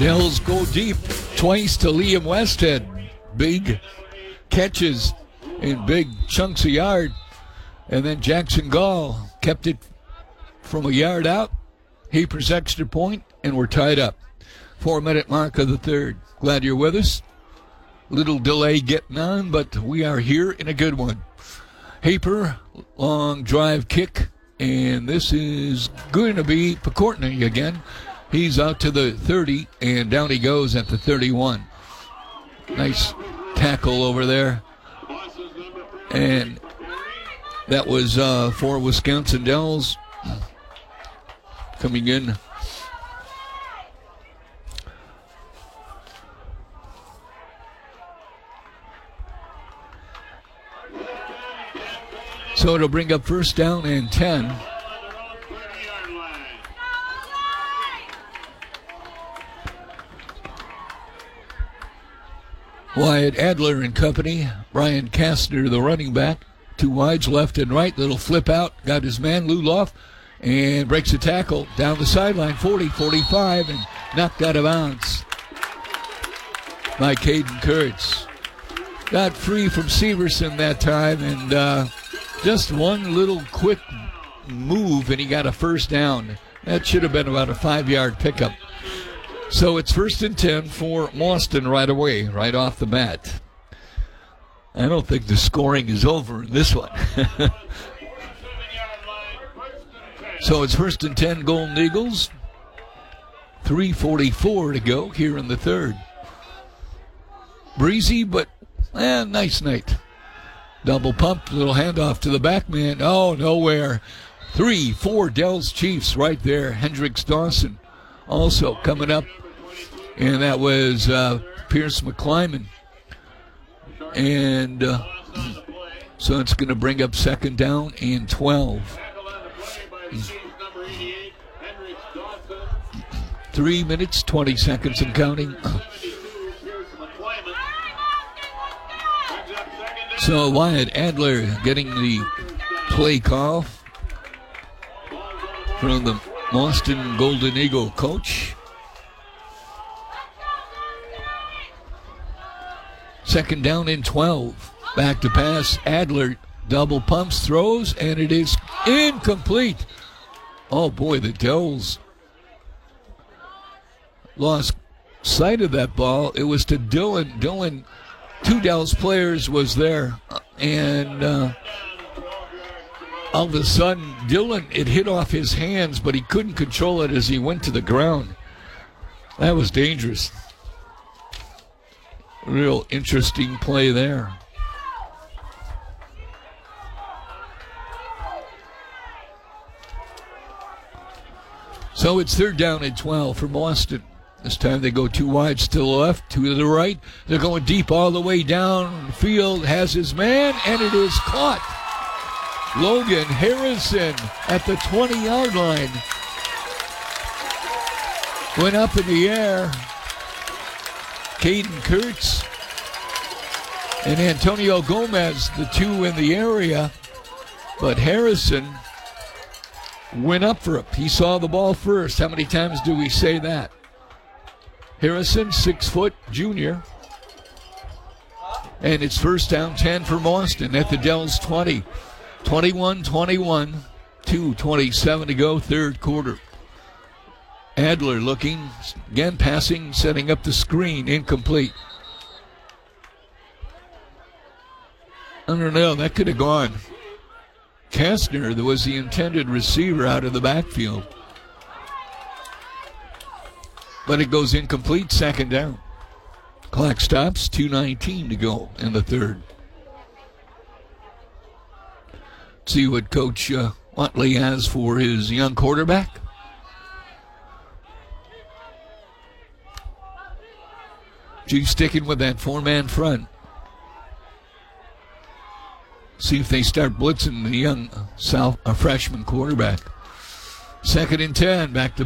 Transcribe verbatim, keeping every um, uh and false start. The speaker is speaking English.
Dells go deep twice to Liam Westhead. Big catches in big chunks of yard. And then Jackson Gall kept it from a yard out. Heapers extra point, and we're tied up. Four-minute mark of the third. Glad you're with us. Little delay getting on, but we are here in a good one. Haper, long drive kick, and this is going to be Picortney again. He's out to the thirty, and down he goes at the thirty-one. Nice tackle over there. And that was uh, for Wisconsin Dells coming in. So it'll bring up first down and ten. Wyatt Adler and company. Brian Kastner, the running back. Two wides, left and right. Little flip out. Got his man, Luloff, and breaks a tackle down the sideline. forty, forty-five, and knocked out of bounds by Caden Kurtz. Got free from Severson that time, and uh, just one little quick move, and he got a first down. That should have been about a five-yard pickup. So it's first and ten for Mauston right away, right off the bat. I don't think the scoring is over in this one. So it's first and ten, Golden Eagles. three forty-four to go here in the third. Breezy, but eh, nice night. Double pump, little handoff to the back man. Oh, nowhere. Three, four Dells Chiefs right there. Hendricks Dawson also coming up. And that was uh, Pierce McClyman. And uh, so it's going to bring up second down and twelve. Three minutes, twenty seconds and counting. So Wyatt Adler getting the play call from the Mauston Golden Eagle coach. Second down and twelve. Back to pass. Adler double pumps, throws, and it is incomplete. Oh boy, the Dells lost sight of that ball. It was to Dylan. Dylan, two Dells players was there, and uh, all of a sudden, Dylan, it hit off his hands, but he couldn't control it as he went to the ground. That was dangerous. Real interesting play there. So it's third down and twelve for Mauston. This time they go two wide, still left, two to the right. They're going deep all the way down. Field has his man, and it is caught. Logan Harrison at the twenty-yard line. Went up in the air. Caden Kurtz and Antonio Gomez, the two in the area. But Harrison went up for it. He saw the ball first. How many times do we say that? Harrison, six foot, junior. And it's first down, ten for Mauston at the Dells twenty. twenty-one twenty-one, two twenty-seven to go, third quarter. Adler looking, again passing, setting up the screen, incomplete. I don't know, that could have gone. Kastner, that was the intended receiver, out of the backfield. But it goes incomplete, second down. Clock stops, two nineteen to go in the third. Let's see what Coach uh, Utley has for his young quarterback. G sticking with that four-man front. See if they start blitzing the young South, a freshman quarterback. Second and ten, back to